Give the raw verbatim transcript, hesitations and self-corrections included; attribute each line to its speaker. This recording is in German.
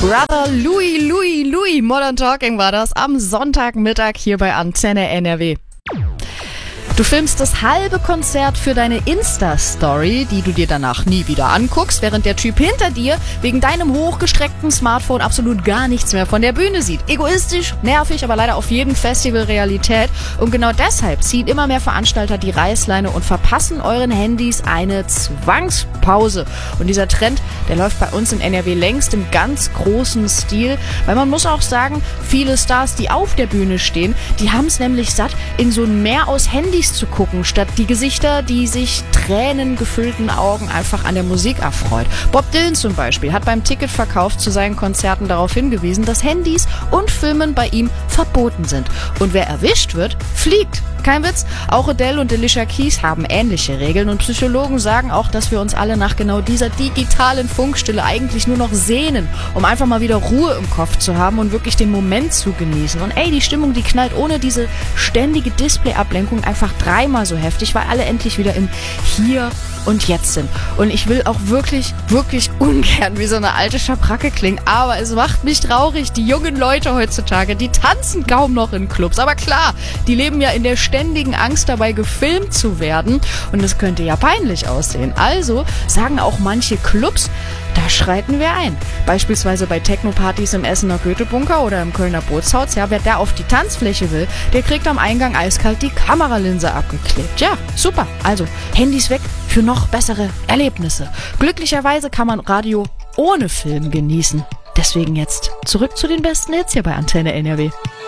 Speaker 1: Brother Louis, Louis, Louis, Modern Talking war das am Sonntagmittag hier bei Antenne N R W. Du filmst das halbe Konzert für deine Insta-Story, die du dir danach nie wieder anguckst, während der Typ hinter dir wegen deinem hochgestreckten Smartphone absolut gar nichts mehr von der Bühne sieht. Egoistisch, nervig, aber leider auf jedem Festival Realität. Und genau deshalb ziehen immer mehr Veranstalter die Reißleine und verpassen euren Handys eine Zwangspause. Und dieser Trend, der läuft bei uns in N R W längst im ganz großen Stil, weil man muss auch sagen, viele Stars, die auf der Bühne stehen, die haben es nämlich satt, in so ein Meer aus Handys zu gucken, statt die Gesichter, die sich tränengefüllten Augen einfach an der Musik erfreut. Bob Dylan zum Beispiel hat beim Ticketverkauf zu seinen Konzerten darauf hingewiesen, dass Handys und Filmen bei ihm verboten sind. Und wer erwischt wird, fliegt. Kein Witz, auch Adele und Alicia Keys haben ähnliche Regeln und Psychologen sagen auch, dass wir uns alle nach genau dieser digitalen Funkstille eigentlich nur noch sehnen, um einfach mal wieder Ruhe im Kopf zu haben und wirklich den Moment zu genießen. Und ey, die Stimmung, die knallt ohne diese ständige Display-Ablenkung einfach dreimal so heftig, weil alle endlich wieder im Hier und Jetzt sind. Und ich will auch wirklich, wirklich ungern wie so eine alte Schabracke klingen, aber es macht mich traurig. Die jungen Leute heutzutage, die tanzen kaum noch in Clubs. Aber klar, die leben ja in der ständigen Angst dabei, gefilmt zu werden. Und es könnte ja peinlich aussehen. Also sagen auch manche Clubs, da schreiten wir ein. Beispielsweise bei Techno-Partys im Essener Goethe-Bunker oder im Kölner Bootshaus. Ja, wer da auf die Tanzfläche will, der kriegt am Eingang eiskalt die Kameralinse abgeklebt. Ja, super. Also, Handys weg für noch bessere Erlebnisse. Glücklicherweise kann man Radio ohne Film genießen. Deswegen jetzt zurück zu den besten Hits hier bei Antenne N R W.